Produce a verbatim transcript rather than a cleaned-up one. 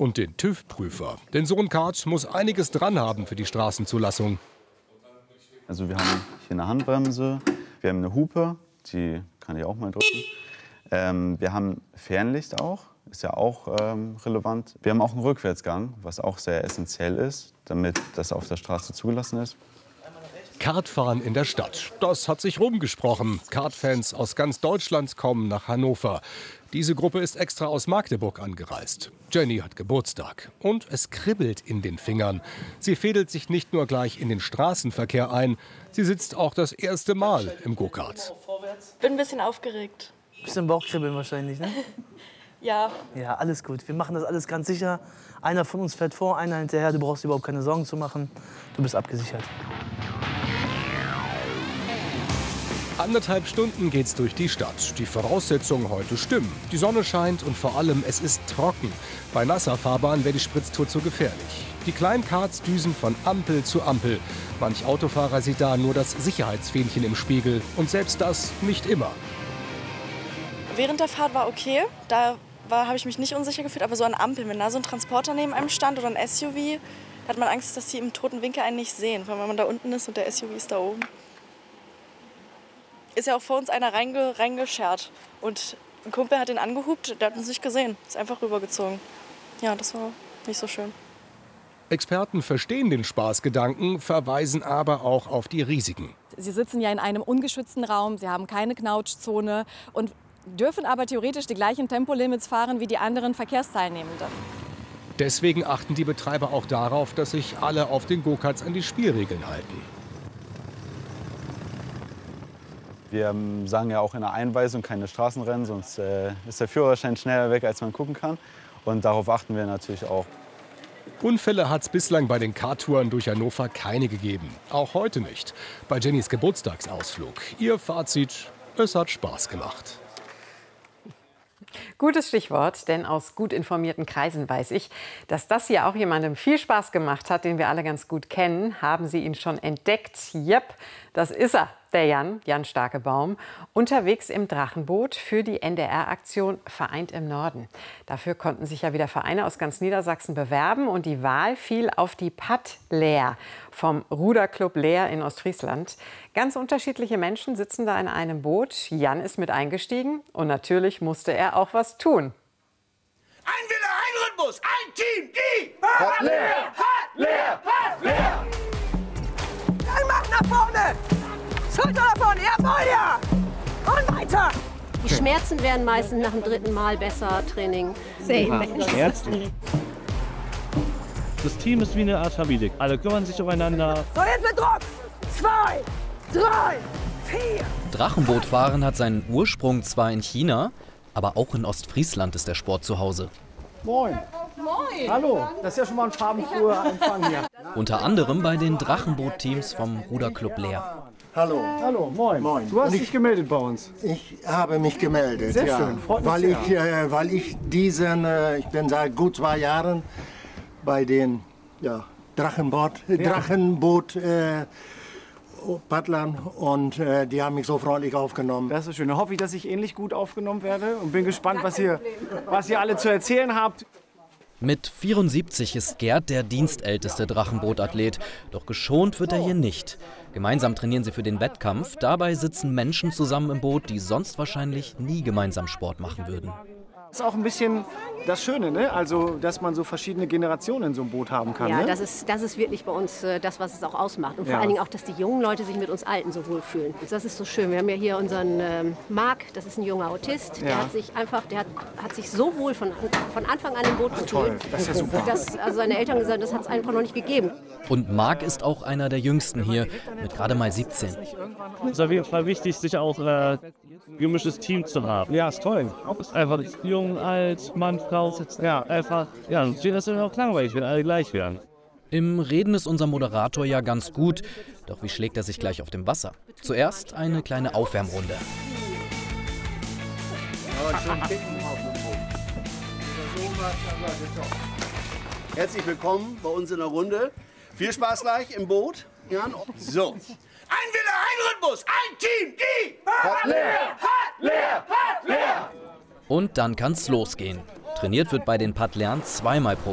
und den TÜV-Prüfer. Denn so ein Kart muss einiges dran haben für die Straßenzulassung. Also wir haben hier eine Handbremse, wir haben eine Hupe, die kann ich auch mal drücken. Ähm, wir haben Fernlicht auch, ist ja auch ähm, relevant. Wir haben auch einen Rückwärtsgang, was auch sehr essentiell ist, damit das auf der Straße zugelassen ist. Kartfahren in der Stadt, das hat sich rumgesprochen. Kartfans aus ganz Deutschland kommen nach Hannover. Diese Gruppe ist extra aus Magdeburg angereist. Jenny hat Geburtstag und es kribbelt in den Fingern. Sie fädelt sich nicht nur gleich in den Straßenverkehr ein, sie sitzt auch das erste Mal im Go-Kart. Bin ein bisschen aufgeregt. Bisschen Bauchkribbeln wahrscheinlich, ne? Ja. Ja, alles gut. Wir machen das alles ganz sicher. Einer von uns fährt vor, einer hinterher. Du brauchst dir überhaupt keine Sorgen zu machen. Du bist abgesichert. Anderthalb Stunden geht's durch die Stadt. Die Voraussetzungen heute stimmen. Die Sonne scheint und vor allem es ist trocken. Bei nasser Fahrbahn wäre die Spritztour zu gefährlich. Die kleinen Karts düsen von Ampel zu Ampel. Manch Autofahrer sieht da nur das Sicherheitsfähnchen im Spiegel. Und selbst das nicht immer. Während der Fahrt war okay. Da habe ich mich nicht unsicher gefühlt. Aber so an Ampeln, wenn da so ein Transporter neben einem stand oder ein S U V, da hat man Angst, dass sie im toten Winkel einen nicht sehen. Vor allem, wenn man da unten ist und der S U V ist da oben. Ist ja auch vor uns einer reinge, reingeschert. Und ein Kumpel hat ihn angehupt, der hat uns nicht gesehen. Ist einfach rübergezogen. Ja, das war nicht so schön. Experten verstehen den Spaßgedanken, verweisen aber auch auf die Risiken. Sie sitzen ja in einem ungeschützten Raum, sie haben keine Knautschzone und dürfen aber theoretisch die gleichen Tempolimits fahren wie die anderen Verkehrsteilnehmenden. Deswegen achten die Betreiber auch darauf, dass sich alle auf den Go-Karts an die Spielregeln halten. Wir ähm, sagen ja auch in der Einweisung keine Straßenrennen, sonst äh, ist der Führerschein schneller weg, als man gucken kann. Und darauf achten wir natürlich auch. Unfälle hat es bislang bei den Karttouren durch Hannover keine gegeben. Auch heute nicht. Bei Jennys Geburtstagsausflug. Ihr Fazit, es hat Spaß gemacht. Gutes Stichwort, denn aus gut informierten Kreisen weiß ich, dass das hier auch jemandem viel Spaß gemacht hat, den wir alle ganz gut kennen. Haben Sie ihn schon entdeckt? Jep, das ist er, der Jan, Jan Starkebaum, unterwegs im Drachenboot für die N D R-Aktion Vereint im Norden. Dafür konnten sich ja wieder Vereine aus ganz Niedersachsen bewerben und die Wahl fiel auf die Pat Leer vom Ruderclub Leer in Ostfriesland. Ganz unterschiedliche Menschen sitzen da in einem Boot. Jan ist mit eingestiegen und natürlich musste er auch was tun. Ein Wille, ein Rhythmus, ein Team, die Pat Leer, Pat Leer, Pat Leer. Dann mach nach vorne! Schulter nach vorne, jawohl, ja! Und weiter! Die Schmerzen werden meistens nach dem dritten Mal besser, Training. Schmerzen. Das Team ist wie eine Art Familie. Alle kümmern sich umeinander. So, jetzt mit Druck! Zwei, drei, vier! Drachenbootfahren hat seinen Ursprung zwar in China, aber auch in Ostfriesland ist der Sport zu Hause. Moin. Moin. Hallo, das ist ja schon mal ein farbenfroher Empfang hier. Unter anderem bei den Drachenboot-Teams vom Ruderclub Leer. Hallo. Hallo, moin. Moin. Du hast dich gemeldet bei uns. Ich habe mich gemeldet, sehr ja. schön, freut mich weil sehr. ich, äh, weil ich diesen, äh, ich bin seit gut zwei Jahren bei den ja, Drachenboot, ja. Drachenboot äh, Paddlern und äh, die haben mich so freundlich aufgenommen. Das ist schön. Da hoffe ich, dass ich ähnlich gut aufgenommen werde und bin gespannt, was ihr, was ihr alle zu erzählen habt. Mit vierundsiebzig ist Gerd der dienstälteste Drachenbootathlet. Doch geschont wird er hier nicht. Gemeinsam trainieren sie für den Wettkampf. Dabei sitzen Menschen zusammen im Boot, die sonst wahrscheinlich nie gemeinsam Sport machen würden. Das ist auch ein bisschen das Schöne, ne? Also, dass man so verschiedene Generationen in so einem Boot haben kann. Ja, ne? das ist, das ist wirklich bei uns äh, das, was es auch ausmacht. Und vor Ja. allen Dingen auch, dass die jungen Leute sich mit uns Alten so wohlfühlen. Und das ist so schön. Wir haben ja hier unseren ähm, Marc, das ist ein junger Autist. Der Ja. hat sich einfach, der hat, hat sich so wohl von, von Anfang an im Boot gefühlt. Toll, das ist ja super. Das, also seine Eltern gesagt, das hat es einfach noch nicht gegeben. Und Marc ist auch einer der Jüngsten hier, mit gerade mal siebzehn. Es ist auf jeden Fall wichtig, sich auch äh, ein gemischtes Team zu haben. Ja, ist toll. Ist einfach jung, alt, Mann, Frau. Ja, einfach, ja, das ist auch langweilig, wenn alle gleich wären. Im Reden ist unser Moderator ja ganz gut. Doch wie schlägt er sich gleich auf dem Wasser? Zuerst eine kleine Aufwärmrunde. Herzlich willkommen bei uns in der Runde. Viel Spaß gleich im Boot. Jan. So. Ein Wille, ein Rhythmus, ein Team, die Pat Leer, Pat Leer, Pat Leer. Und dann kann's losgehen. Trainiert wird bei den Paddlern zweimal pro